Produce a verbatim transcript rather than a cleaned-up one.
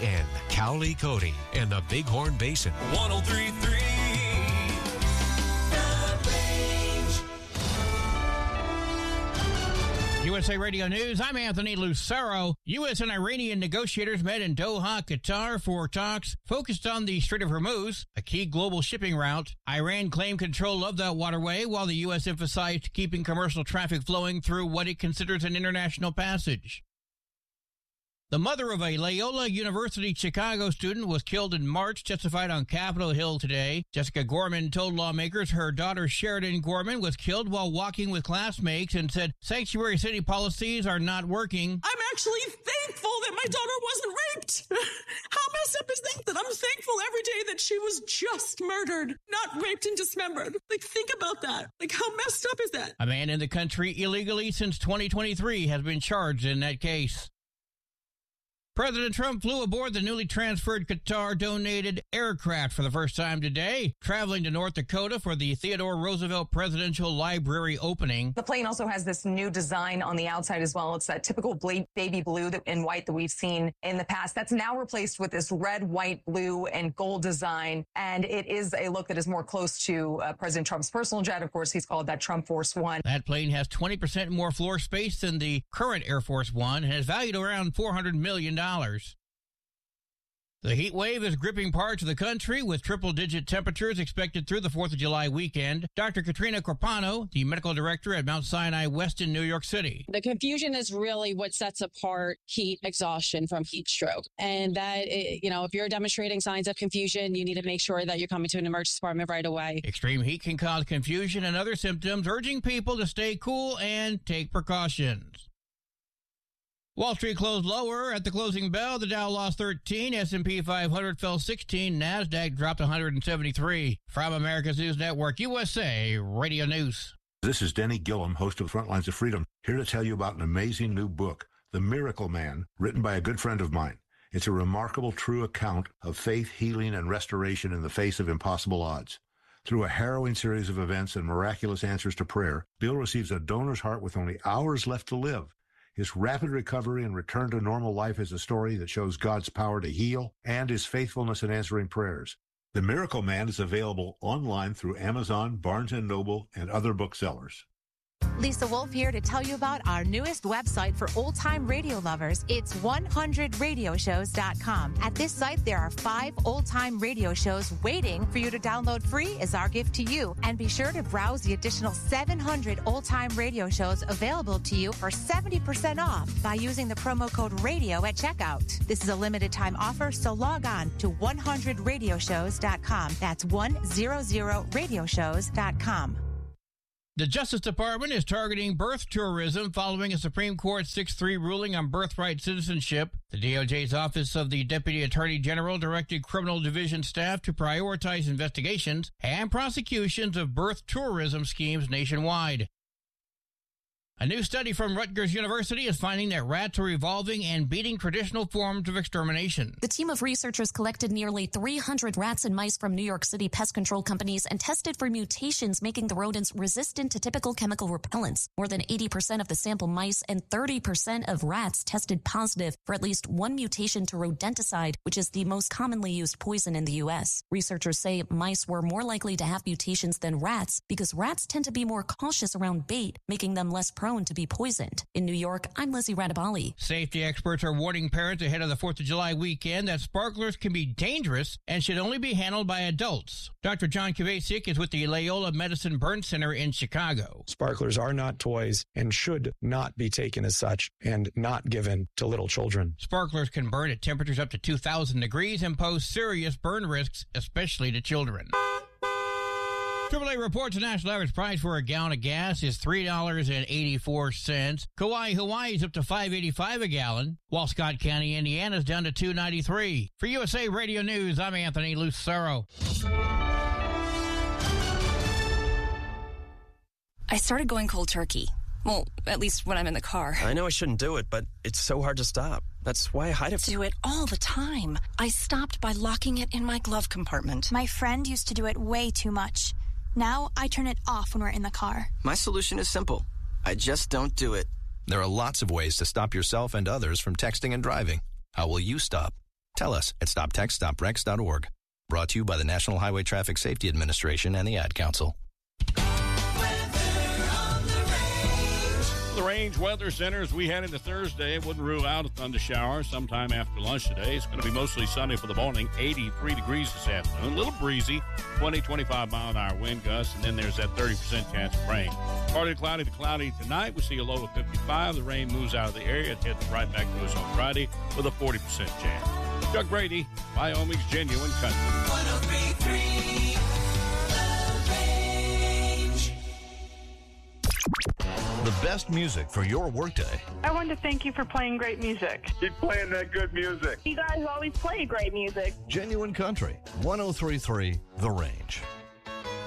N, Cowley, Cody, and the Bighorn Basin. one oh three point three U S A Radio News, I'm Anthony Lucero. U S and Iranian negotiators met in Doha, Qatar for talks focused on the Strait of Hormuz, a key global shipping route. Iran claimed control of that waterway, while the U S emphasized keeping commercial traffic flowing through what it considers an international passage. The mother of a Loyola University Chicago student was killed in March, testified on Capitol Hill today. Jessica Gorman told lawmakers her daughter Sheridan Gorman was killed while walking with classmates and said sanctuary city policies are not working. I'm actually thankful that my daughter wasn't raped. How messed up is that? That I'm thankful every day that she was just murdered, not raped and dismembered. Like, think about that. Like, how messed up is that? A man in the country illegally since twenty twenty-three has been charged in that case. President Trump flew aboard the newly transferred Qatar-donated aircraft for the first time today, traveling to North Dakota for the Theodore Roosevelt Presidential Library opening. The plane also has this new design on the outside as well. It's that typical baby blue and white that we've seen in the past. That's now replaced with this red, white, blue, and gold design. And it is a look that is more close to uh, President Trump's personal jet. Of course, he's called that Trump Force One. That plane has twenty percent more floor space than the current Air Force One and is valued around four hundred million dollars. The heat wave is gripping parts of the country with triple-digit temperatures expected through the fourth of July weekend. Doctor Katrina Corpano, the medical director at Mount Sinai West in New York City. The confusion is really what sets apart heat exhaustion from heat stroke. And that, you know, if you're demonstrating signs of confusion, you need to make sure that you're coming to an emergency department right away. Extreme heat can cause confusion and other symptoms, urging people to stay cool and take precautions. Wall Street closed lower at the closing bell. The Dow lost thirteen, S and P five hundred fell sixteen, NASDAQ dropped one hundred seventy-three. From America's News Network, U S A Radio News. This is Denny Gillum, host of Frontlines of Freedom, here to tell you about an amazing new book, The Miracle Man, written by a good friend of mine. It's a remarkable, true account of faith, healing, and restoration in the face of impossible odds. Through a harrowing series of events and miraculous answers to prayer, Bill receives a donor's heart with only hours left to live. His rapid recovery and return to normal life is a story that shows God's power to heal and his faithfulness in answering prayers. The Miracle Man is available online through Amazon, Barnes and Noble, and other booksellers. Lisa Wolf here to tell you about our newest website for old-time radio lovers. It's one hundred radio shows dot com. At this site, there are five old-time radio shows waiting for you to download free as our gift to you. And be sure to browse the additional seven hundred old-time radio shows available to you for seventy percent off by using the promo code RADIO at checkout. This is a limited-time offer, so log on to one hundred radio shows dot com. That's one hundred radio shows dot com. The Justice Department is targeting birth tourism following a Supreme Court six three ruling on birthright citizenship. The D O J's Office of the Deputy Attorney General directed Criminal Division staff to prioritize investigations and prosecutions of birth tourism schemes nationwide. A new study from Rutgers University is finding that rats are evolving and beating traditional forms of extermination. The team of researchers collected nearly three hundred rats and mice from New York City pest control companies and tested for mutations making the rodents resistant to typical chemical repellents. More than eighty percent of the sample mice and thirty percent of rats tested positive for at least one mutation to rodenticide, which is the most commonly used poison in the U S. Researchers say mice were more likely to have mutations than rats because rats tend to be more cautious around bait, making them less prone to be poisoned. In New York, I'm Lizzie Radabali. Safety experts are warning parents ahead of the fourth of July weekend that sparklers can be dangerous and should only be handled by adults. Doctor John Kvasiak is with the Loyola Medicine Burn Center in Chicago. Sparklers are not toys and should not be taken as such and not given to little children. Sparklers can burn at temperatures up to two thousand degrees and pose serious burn risks, especially to children. triple A reports the national average price for a gallon of gas is three dollars and eighty-four cents. Kauai, Hawaii is up to five dollars and eighty-five cents a gallon, while Scott County, Indiana is down to two dollars and ninety-three cents. For U S A Radio News, I'm Anthony Lucero. I started going cold turkey. Well, at least when I'm in the car. I know I shouldn't do it, but it's so hard to stop. That's why I hide it. Do it all the time. I stopped by locking it in my glove compartment. My friend used to do it way too much. Now I turn it off when we're in the car. My solution is simple. I just don't do it. There are lots of ways to stop yourself and others from texting and driving. How will you stop? Tell us at stop text stop wrecks dot org. Brought to you by the National Highway Traffic Safety Administration and the Ad Council. The Range Weather Center, as we head into Thursday, wouldn't rule out a thunder shower sometime after lunch today. It's going to be mostly sunny for the morning, eighty-three degrees this afternoon. A little breezy, twenty, twenty-five mile an hour wind gusts, and then there's that thirty percent chance of rain. Partly cloudy to cloudy tonight. We see a low of fifty-five. The rain moves out of the area. It heads right back to us on Friday with a forty percent chance. Chuck Brady, Wyoming's Genuine Country. one oh three point three The best music for your workday. I want to thank you for playing great music. Keep playing that good music. You guys always play great music. Genuine Country, one oh three point three The Range.